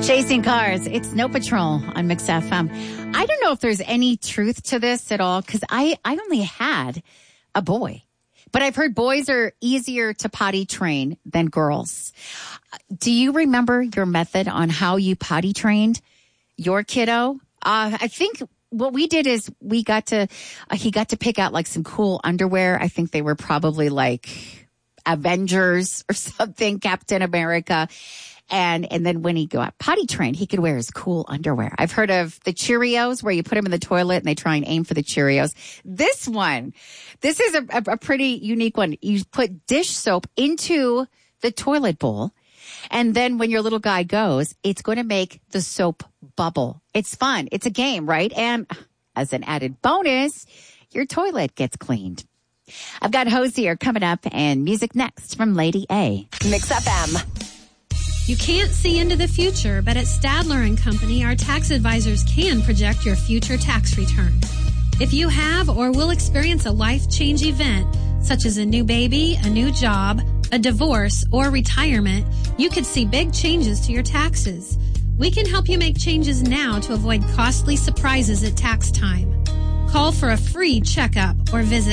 Chasing Cars. It's Snow Patrol on Mix FM. I don't know if there's any truth to this at all because I only had a boy. But I've heard boys are easier to potty train than girls. Do you remember your method on how you potty trained your kiddo? I think what we did is he got to pick out like some cool underwear. I think they were probably like Avengers or something, Captain America. And then when he go out potty trained, he could wear his cool underwear. I've heard of the Cheerios where you put them in the toilet and they try and aim for the Cheerios. This is a pretty unique one. You put dish soap into the toilet bowl. And then when your little guy goes, it's going to make the soap bubble. It's fun. It's a game, right? And as an added bonus, your toilet gets cleaned. I've got Hosier coming up and music next from Lady A. Mix FM. You can't see into the future, but at Stadler & Company, our tax advisors can project your future tax return. If you have or will experience a life-change event, such as a new baby, a new job, a divorce, or retirement, you could see big changes to your taxes. We can help you make changes now to avoid costly surprises at tax time. Call for a free checkup or visit